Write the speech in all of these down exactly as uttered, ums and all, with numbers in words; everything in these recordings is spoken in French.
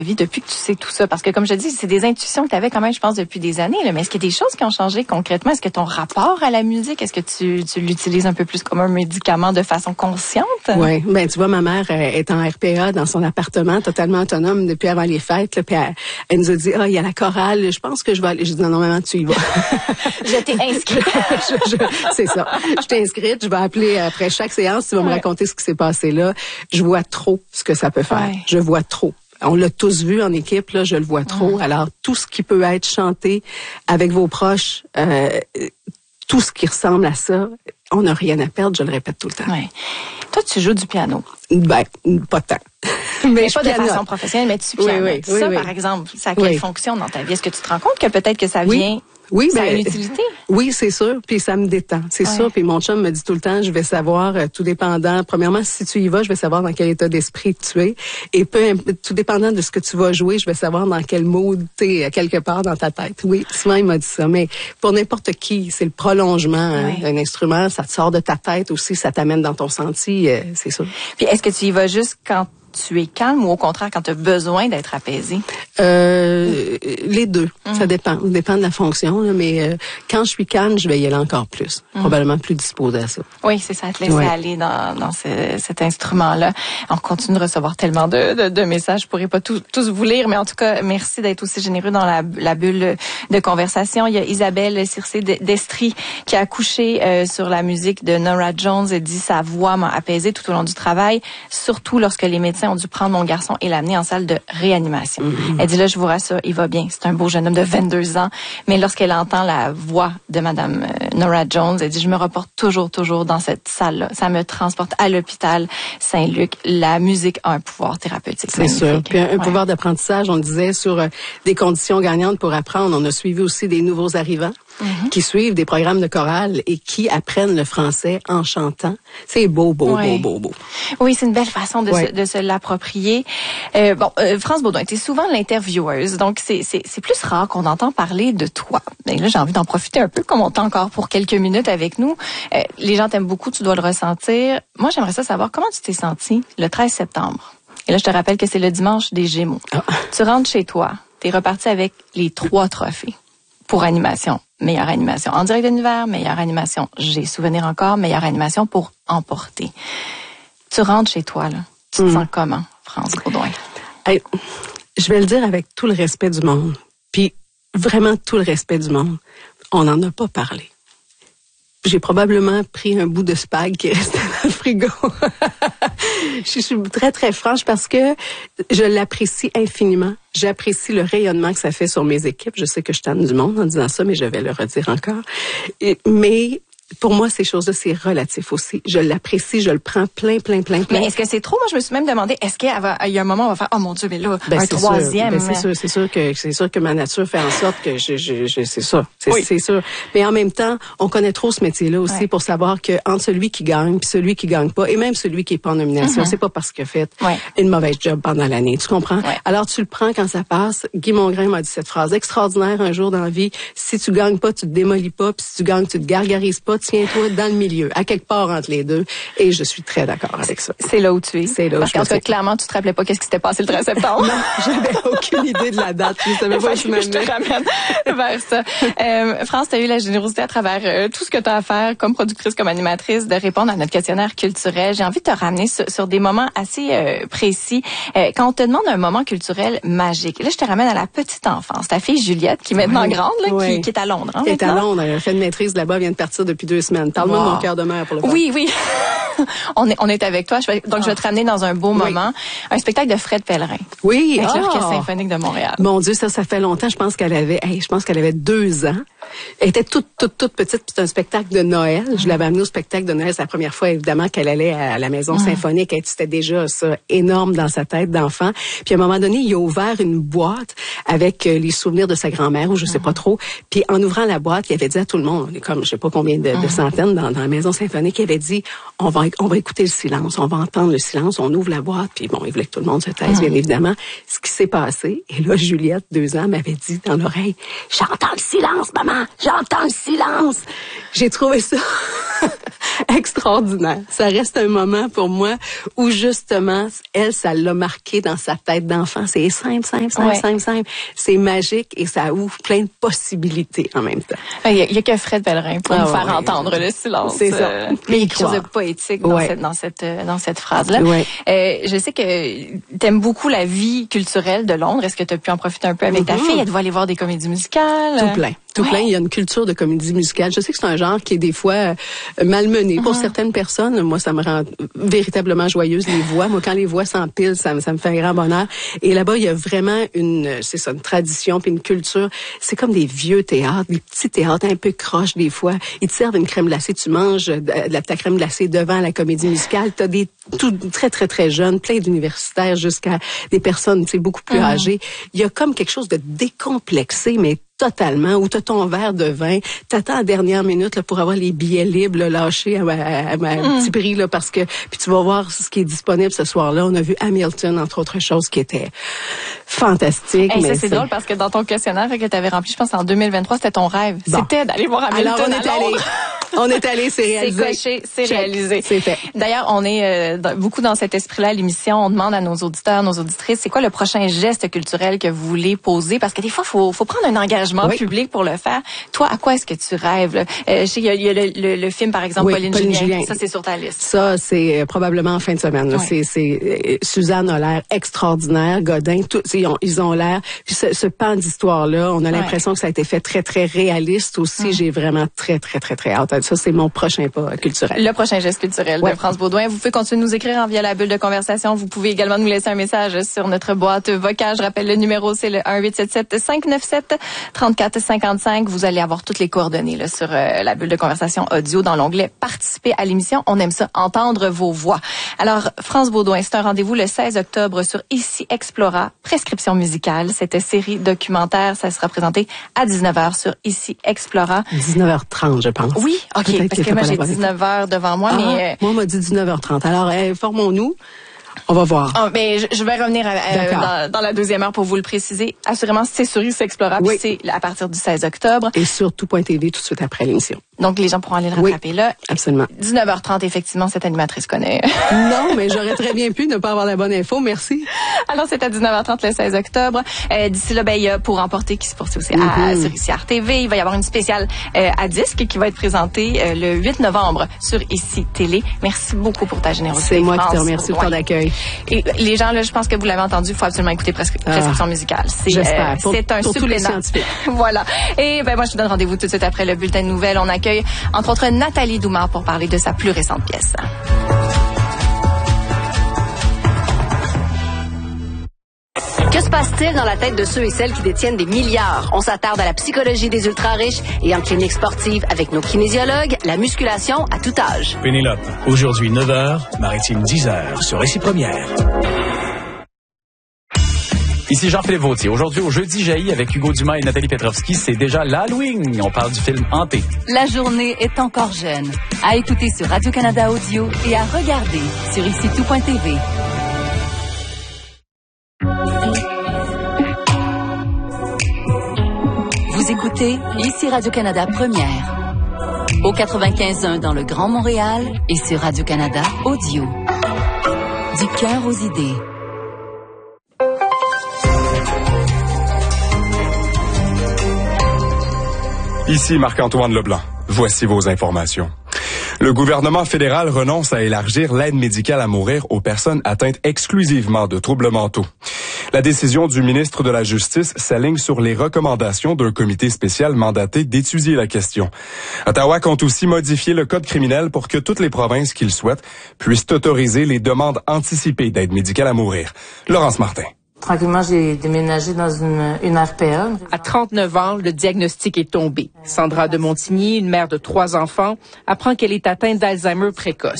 vie depuis que tu sais tout ça? Parce que comme je dis, c'est des intuitions que tu avais quand même, je pense, depuis des années. Là. Mais est-ce qu'il y a des choses qui ont changé concrètement? Est-ce que ton rapport à la musique, est-ce que tu, tu l'utilises un peu plus comme un médicament de façon consciente? Oui, ben tu vois, ma mère euh, est en R P A dans son appartement, totalement autonome depuis avant les fêtes. Là, puis elle, elle nous a dit, ah, il y a la chorale, je pense que je vais aller. J'ai dit, non, non, maman, tu y vas. Je t'ai inscrite. je, je, c'est ça. Je t'ai inscrite, je vais appeler après chaque séance, tu vas ouais. me raconter ce qui s'est passé là. Je vois trop ce que ça peut faire. Ouais. Je vois trop. On l'a tous vu en équipe, là, je le vois trop. Mmh. Alors, tout ce qui peut être chanté avec vos proches, euh, tout ce qui ressemble à ça, on n'a rien à perdre, je le répète tout le temps. Ouais. Toi, tu joues du piano. Ben, pas tant. Mais, mais pas pianote. De façon professionnelle, mais tu pianotes. Oui, oui, ça, oui, par oui. exemple, ça a quelle oui. fonction dans ta vie? Est-ce que tu te rends compte que peut-être que ça vient... Oui. Oui, ça ben, a une utilité. Oui, c'est sûr. Puis ça me détend. C'est ouais. sûr. Puis mon chum me dit tout le temps, je vais savoir, euh, tout dépendant. Premièrement, si tu y vas, je vais savoir dans quel état d'esprit tu es. Et peu, tout dépendant de ce que tu vas jouer, je vais savoir dans quel mood tu es quelque part dans ta tête. Oui, souvent il m'a dit ça. Mais pour n'importe qui, c'est le prolongement ouais. hein, d'un instrument. Ça te sort de ta tête aussi, ça t'amène dans ton senti. Euh, c'est sûr. Puis est-ce que tu y vas juste quand tu es calme ou au contraire quand tu as besoin d'être apaisé? Euh, mmh. Les deux. Mmh. Ça dépend. Ça dépend de la fonction. Là, mais euh, quand je suis calme, je vais y aller encore plus. Mmh. Probablement plus disposée à ça. Oui, c'est ça. Te laisser ouais. aller dans, dans ce, cet instrument-là. On continue de recevoir tellement de, de, de messages. Je pourrais pas tous, tous vous lire, mais en tout cas, merci d'être aussi généreux dans la, la bulle de conversation. Il y a Isabelle Circé d'Estrie qui a couché euh, sur la musique de Norah Jones. Elle dit sa voix m'a apaisée tout au long du travail, surtout lorsque les médecins ont dû prendre mon garçon et l'amener en salle de réanimation. Mm-hmm. Elle dit là, je vous rassure, il va bien. C'est un beau jeune homme de vingt-deux ans. Mais lorsqu'elle entend la voix de Madame Norah Jones, elle dit, je me reporte toujours, toujours dans cette salle-là. Ça me transporte à l'hôpital Saint-Luc. La musique a un pouvoir thérapeutique. C'est sûr. Puis un, un ouais. pouvoir d'apprentissage, on le disait, sur euh, des conditions gagnantes pour apprendre. On a suivi aussi des nouveaux arrivants. Mm-hmm. Qui suivent des programmes de chorale et qui apprennent le français en chantant. C'est beau, beau, ouais. beau, beau, beau. Oui, c'est une belle façon de, ouais. se, de se l'approprier. Euh, bon, euh, France Baudouin, tu es souvent l'intervieweuse, donc c'est, c'est, c'est plus rare qu'on entend parler de toi. Mais là, j'ai envie d'en profiter un peu, comme on t'a encore pour quelques minutes avec nous. Euh, les gens t'aiment beaucoup, tu dois le ressentir. Moi, j'aimerais ça savoir comment tu t'es sentie le treize septembre. Et là, je te rappelle que c'est le dimanche des Gémeaux. Ah. Tu rentres chez toi, tu es reparti avec les trois trophées pour animation. Meilleure animation en direct de l'univers, meilleure animation, j'ai souvenir encore, meilleure animation pour emporter. Tu rentres chez toi, là. Tu te mmh. sens comment, France Baudouin? Hey, je vais le dire avec tout le respect du monde, puis vraiment tout le respect du monde. On n'en a pas parlé. J'ai probablement pris un bout de spag qui restait dans le frigo. Je suis très, très franche parce que je l'apprécie infiniment. J'apprécie le rayonnement que ça fait sur mes équipes. Je sais que je tanne du monde en disant ça, mais je vais le redire encore. Et, mais pour moi, ces choses-là, c'est relatif aussi. Je l'apprécie, je le prends plein, plein, plein, plein. Mais est-ce que c'est trop? Moi, je me suis même demandé, est-ce qu'il y a un moment où on va faire, oh mon Dieu, mais là, ben, un troisième. Ben, c'est sûr, c'est sûr que, c'est sûr que ma nature fait en sorte que je, je, je c'est ça. C'est, oui. c'est sûr. Mais en même temps, on connaît trop ce métier-là aussi ouais. pour savoir que entre celui qui gagne puis celui qui gagne pas, et même celui qui est pas en nomination, mm-hmm. c'est pas parce qu'il a fait ouais. une mauvaise job pendant l'année. Tu comprends? Ouais. Alors, tu le prends quand ça passe. Guy Mongrain m'a dit cette phrase extraordinaire un jour dans la vie. Si tu gagnes pas, tu te démolis pas, puis si tu gagnes, tu te gargarises pas. Tiens-toi dans le milieu, à quelque part entre les deux. Et je suis très d'accord avec ça. C'est là où tu es. C'est là où Parce qu'en fait, clairement, tu te rappelais pas qu'est-ce qui s'était passé le treize septembre. Non, j'avais aucune idée de la date. Je savais pas où je Je te ramène vers ça. Euh, France, tu as eu la générosité à travers euh, tout ce que tu as à faire comme productrice, comme animatrice, de répondre à notre questionnaire culturel. J'ai envie de te ramener sur, sur des moments assez euh, précis. Euh, quand on te demande un moment culturel magique, là, je te ramène à la petite enfance. Ta fille Juliette, qui est maintenant oui, grande, là, oui. qui, qui est à Londres. Hein, qui est à Londres. Elle a fait une maîtrise là-bas, vient de partir depuis deux semaines. Parle-moi wow. de mon cœur de mère pour le voir. Oui, oui. on est on est avec toi. Je vais, donc, ah. je vais te ramener dans un beau moment. Oui. Un spectacle de Fred Pellerin. Oui. Avec oh. l'Orchestre symphonique de Montréal. Mon Dieu, ça, ça fait longtemps. Je pense qu'elle avait, hey, je pense qu'elle avait deux ans. Elle était toute, toute, toute petite. Puis c'est un spectacle de Noël. Mm. Je l'avais amenée au spectacle de Noël. C'est la première fois, évidemment, qu'elle allait à la Maison mm. symphonique. C'était déjà ça énorme dans sa tête d'enfant. Puis à un moment donné, il a ouvert une boîte avec euh, les souvenirs de sa grand-mère ou je sais pas trop. Puis en ouvrant la boîte, il avait dit à tout le monde, on est comme je sais pas combien de, de centaines dans, dans la maison symphonique, il avait dit on va on va écouter le silence, on va entendre le silence, on ouvre la boîte, puis bon, il voulait que tout le monde se taise, bien évidemment. Ce qui s'est passé, et là Juliette, deux ans, m'avait dit dans l'oreille, j'entends le silence, maman, j'entends le silence. J'ai trouvé ça extraordinaire. Ça reste un moment pour moi où justement, elle, ça l'a marqué dans sa tête d'enfant. C'est simple, simple, simple, ouais. simple, simple. C'est magique et ça ouvre plein de possibilités en même temps. Il y a, il y a que Fred Pellerin pour ah, nous faire ouais, entendre le silence. C'est ça. Euh, mais il y a quelque chose de poétique dans, ouais. cette, dans cette dans cette phrase-là. Ouais. Euh, je sais que t'aimes beaucoup la vie culturelle de Londres. Est-ce que tu as pu en profiter un peu avec mm-hmm. ta fille? Elle doit aller voir des comédies musicales? Tout plein. Tout ouais. plein. Il y a une culture de comédie musicale. Je sais que c'est un genre qui est des fois euh, malmené mm-hmm. pour certaines personnes. Moi, ça me rend véritablement joyeuse, les voix. Moi, quand les voix s'empilent, ça, ça me fait un grand bonheur. Et là-bas, il y a vraiment une, c'est ça, une tradition puis une culture. C'est comme des vieux théâtres, des petits théâtres un peu croches des fois. Ils te servent une crème glacée. Tu manges de, de ta crème glacée devant la comédie musicale. T'as des tout très, très, très jeunes, plein d'universitaires jusqu'à des personnes, tu sais, beaucoup plus mm-hmm. âgées. Il y a comme quelque chose de décomplexé, mais totalement, où t'as ton verre de vin, t'attends à la dernière minute là, pour avoir les billets libres là, lâchés à, à, à, à mm. petit prix là, parce que puis tu vas voir ce qui est disponible ce soir-là. On a vu Hamilton entre autres choses qui étaient fantastiques. Hey, mais ça c'est, c'est drôle parce que dans ton questionnaire que tu avais rempli, je pense en deux mille vingt-trois, c'était ton rêve, bon. C'était d'aller voir Hamilton. Alors on est allé. On est allé, c'est réalisé. C'est coché, c'est Check. réalisé. C'est fait. D'ailleurs, on est euh, dans, beaucoup dans cet esprit-là à l'émission. On demande à nos auditeurs, nos auditrices, c'est quoi le prochain geste culturel que vous voulez poser? Parce que des fois, faut, faut prendre un engagement oui. public pour le faire. Toi, à quoi est-ce que tu rêves? Là? Euh, je sais, il y a, il y a le, le, le film, par exemple, oui, Pauline, Pauline Julien. Julien. Ça, c'est sur ta liste. Ça, c'est euh, probablement en fin de semaine. Là. Oui. C'est, c'est euh, Suzanne a l'air extraordinaire. Godin, tout, ils ont, ils ont l'air. Puis ce, ce pan d'histoire-là, on a l'impression ouais. que ça a été fait très, très réaliste aussi. Hum. J'ai vraiment très, très, très, très hâte. Ça, c'est mon prochain pas culturel. Le prochain geste culturel ouais. de France Baudouin. Vous pouvez continuer de nous écrire en via la bulle de conversation. Vous pouvez également nous laisser un message sur notre boîte vocale. Je rappelle le numéro, c'est le un huit sept sept cinq neuf sept trois quatre cinq cinq. Vous allez avoir toutes les coordonnées là, sur euh, la bulle de conversation audio dans l'onglet Participer à l'émission. On aime ça, entendre vos voix. Alors, France Baudouin, c'est un rendez-vous le seize octobre sur Ici Explora, prescription musicale. Cette série documentaire, ça sera présenté à dix-neuf heures sur Ici Explora. dix-neuf heures trente, je pense. Oui, OK, peut-être parce que moi, j'ai dix-neuf heures devant moi, ah, mais... Moi, on m'a dit dix-neuf heures trente. Alors, informons-nous. On va voir. Oh, mais je, je vais revenir à, euh, dans, dans la deuxième heure pour vous le préciser. Assurément, c'est sur Ici Explora, oui. puis c'est à partir du seize octobre. Et sur tout point t v tout de suite après l'émission. Donc, les gens pourront aller le rattraper oui, là. Absolument. dix-neuf heures trente, effectivement, cette animatrice connaît. Non, mais j'aurais très bien pu ne pas avoir la bonne info. Merci. Alors, c'est à dix-neuf heures trente le seize octobre. Euh, d'ici là, ben, il y a Pour emporter qui se poursuit aussi mm-hmm. à, sur Ici Art T V. Il va y avoir une spéciale euh, à disque qui va être présentée euh, le huit novembre sur Ici Télé. Merci beaucoup pour ta générosité. C'est moi France, qui te remercie pour ton accueil. Et les gens, là, je pense que vous l'avez entendu, il faut absolument écouter presque ah, prescription musicale. C'est, j'espère. Euh, pour, c'est un pour tous les scientifiques. Voilà. Et ben moi, je vous donne rendez-vous tout de suite après le bulletin de nouvelles. On accueille, entre autres, Nathalie Doumar pour parler de sa plus récente pièce. Que se passe-t-il dans la tête de ceux et celles qui détiennent des milliards? On s'attarde à la psychologie des ultra-riches et en clinique sportive avec nos kinésiologues, la musculation à tout âge. Pénélope, aujourd'hui neuf heures, Maritime dix heures, sur Récit Première. Ici Jean-Philippe Vautier. Aujourd'hui, au Jeudi jaillit avec Hugo Dumas et Nathalie Petrovski, c'est déjà l'Halloween. On parle du film Hanté. La journée est encore jeune. À écouter sur Radio-Canada Audio et à regarder sur ici tout point t v. Vous écoutez Ici Radio-Canada Première. Au quatre-vingt-quinze point un dans le Grand Montréal et sur Radio-Canada Audio. Du cœur aux idées. Ici Marc-Antoine Leblanc. Voici vos informations. Le gouvernement fédéral renonce à élargir l'aide médicale à mourir aux personnes atteintes exclusivement de troubles mentaux. La décision du ministre de la Justice s'aligne sur les recommandations d'un comité spécial mandaté d'étudier la question. Ottawa compte aussi modifier le code criminel pour que toutes les provinces qui le souhaitent puissent autoriser les demandes anticipées d'aide médicale à mourir. Laurence Martin. Tranquillement, j'ai déménagé dans une, une R P A. À trente-neuf ans, le diagnostic est tombé. Sandra de Montigny, une mère de trois enfants, apprend qu'elle est atteinte d'Alzheimer précoce.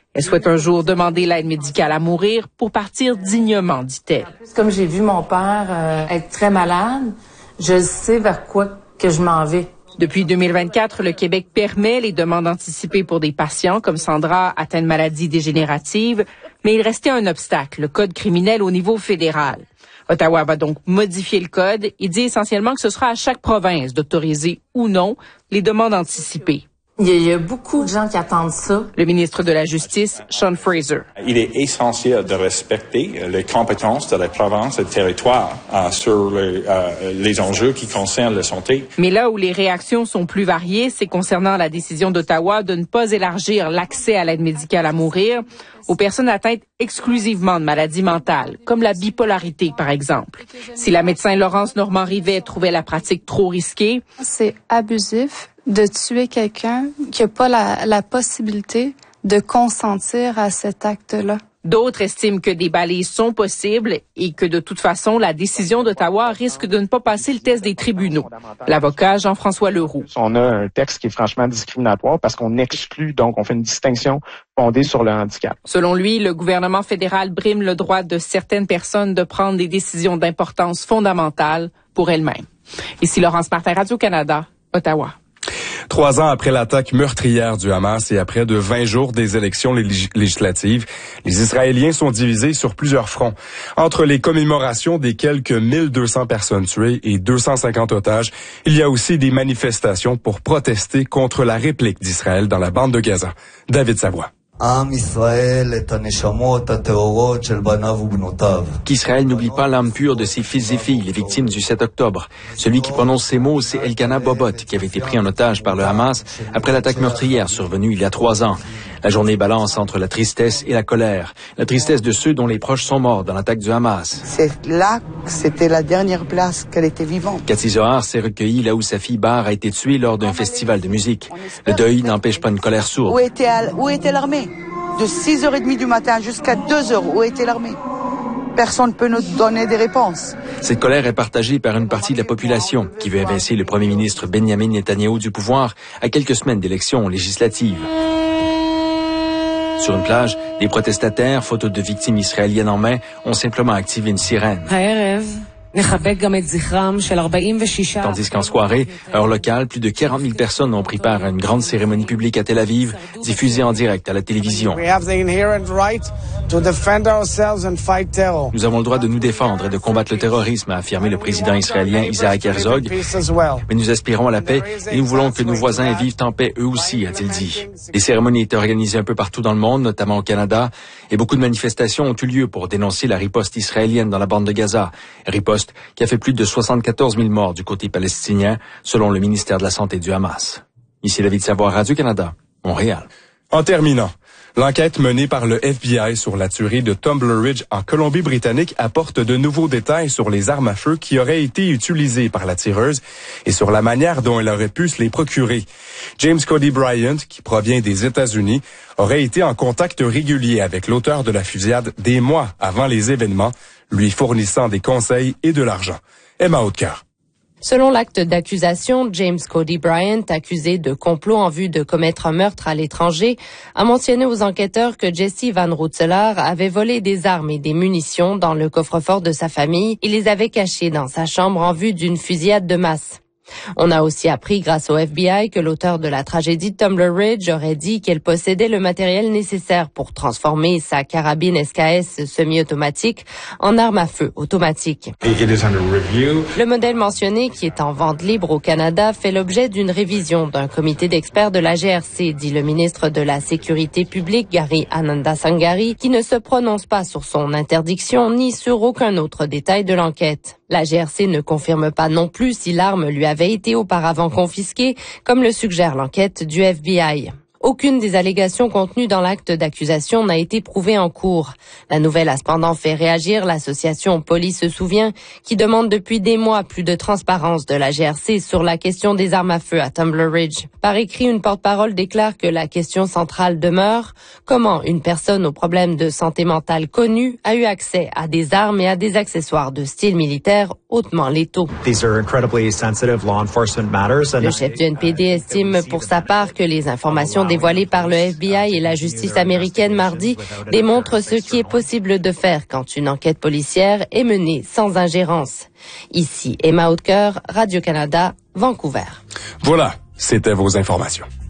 Elle souhaite un jour demander l'aide médicale à mourir pour partir dignement, dit-elle. Comme j'ai vu mon père euh, être très malade, je sais vers quoi que je m'en vais. Depuis deux mille vingt-quatre, le Québec permet les demandes anticipées pour des patients comme Sandra atteints de maladies dégénératives, mais il restait un obstacle, le code criminel au niveau fédéral. Ottawa va donc modifier le code et dit essentiellement que ce sera à chaque province d'autoriser ou non les demandes anticipées. Il y, a, il y a beaucoup de gens qui attendent ça. Le ministre de la Justice, Sean Fraser. Il est essentiel de respecter les compétences de la province et du territoire euh, sur le, euh, les enjeux qui concernent la santé. Mais là où les réactions sont plus variées, c'est concernant la décision d'Ottawa de ne pas élargir l'accès à l'aide médicale à mourir aux personnes atteintes exclusivement de maladies mentales, comme la bipolarité, par exemple. Si la médecin Laurence Normand-Rivet trouvait la pratique trop risquée, c'est abusif de tuer quelqu'un qui n'a pas la, la possibilité de consentir à cet acte-là. D'autres estiment que des balises sont possibles et que de toute façon, la décision d'Ottawa risque de ne pas passer le test des tribunaux. L'avocat Jean-François Leroux. On a un texte qui est franchement discriminatoire parce qu'on exclut, donc on fait une distinction fondée sur le handicap. Selon lui, le gouvernement fédéral brime le droit de certaines personnes de prendre des décisions d'importance fondamentale pour elles-mêmes. Ici Laurence Martin, Radio-Canada, Ottawa. Trois ans après l'attaque meurtrière du Hamas et à près de vingt jours des élections législatives, les Israéliens sont divisés sur plusieurs fronts. Entre les commémorations des quelques mille deux cents personnes tuées et deux cent cinquante otages, il y a aussi des manifestations pour protester contre la réplique d'Israël dans la bande de Gaza. David Savoie. Qu'Israël n'oublie pas l'âme pure de ses fils et filles, les victimes du sept octobre. Celui qui prononce ces mots, c'est Elkana Bobot, qui avait été pris en otage par le Hamas après l'attaque meurtrière survenue il y a trois ans. La journée balance entre la tristesse et la colère. La tristesse de ceux dont les proches sont morts dans l'attaque du Hamas. C'est là que c'était la dernière place qu'elle était vivante. Cathy Zohar s'est recueillie là où sa fille Bar a été tuée lors d'un festival de musique. Le deuil n'empêche pas une colère sourde. Où était, où était l'armée? De six heures trente du matin jusqu'à deux heures, où était l'armée? Personne ne peut nous donner des réponses. Cette colère est partagée par une partie de la population qui veut évincer le premier ministre Benjamin Netanyahou du pouvoir à quelques semaines d'élections législatives. Sur une plage, des protestataires, photos de victimes israéliennes en main, ont simplement activé une sirène. Tandis qu'en soirée, heure locale, plus de quarante mille personnes ont pris part à une grande cérémonie publique à Tel Aviv, diffusée en direct à la télévision. Nous avons le droit de nous défendre et de combattre le terrorisme, a affirmé le président israélien Isaac Herzog. Mais nous aspirons à la paix et nous voulons que nos voisins vivent en paix eux aussi, a-t-il dit. Les cérémonies étaient organisées un peu partout dans le monde, notamment au Canada, et beaucoup de manifestations ont eu lieu pour dénoncer la riposte israélienne dans la bande de Gaza. Riposte qui a fait plus de soixante-quatorze mille morts du côté palestinien, selon le ministère de la Santé du Hamas. Ici David Savoie, Radio-Canada, Montréal. En terminant, l'enquête menée par le F B I sur la tuerie de Tumbler Ridge en Colombie-Britannique apporte de nouveaux détails sur les armes à feu qui auraient été utilisées par la tireuse et sur la manière dont elle aurait pu se les procurer. James Cody Bryant, qui provient des États-Unis, aurait été en contact régulier avec l'auteur de la fusillade des mois avant les événements, lui fournissant des conseils et de l'argent. Emma Hautecœur. Selon l'acte d'accusation, James Cody Bryant, accusé de complot en vue de commettre un meurtre à l'étranger, a mentionné aux enquêteurs que Jesse Van Roetselaar avait volé des armes et des munitions dans le coffre-fort de sa famille et les avait cachées dans sa chambre en vue d'une fusillade de masse. On a aussi appris grâce au F B I que l'auteur de la tragédie de Tumbler Ridge aurait dit qu'elle possédait le matériel nécessaire pour transformer sa carabine S K S semi-automatique en arme à feu automatique. Le modèle mentionné, qui est en vente libre au Canada, fait l'objet d'une révision d'un comité d'experts de la G R C, dit le ministre de la Sécurité publique, Gary Anandasangari, qui ne se prononce pas sur son interdiction ni sur aucun autre détail de l'enquête. La G R C ne confirme pas non plus si l'arme lui avait été auparavant confisquée, comme le suggère l'enquête du F B I. Aucune des allégations contenues dans l'acte d'accusation n'a été prouvée en cours. La nouvelle a cependant fait réagir l'association Police se souvient, qui demande depuis des mois plus de transparence de la G R C sur la question des armes à feu à Tumbler Ridge. Par écrit, une porte-parole déclare que la question centrale demeure comment une personne aux problèmes de santé mentale connue a eu accès à des armes et à des accessoires de style militaire hautement létaux. Le chef du N P D estime pour sa part que les informations dévoilés par le F B I et la justice américaine mardi démontrent ce qui est possible de faire quand une enquête policière est menée sans ingérence. Ici Emma Hautecoeur, Radio-Canada, Vancouver. Voilà, c'était vos informations.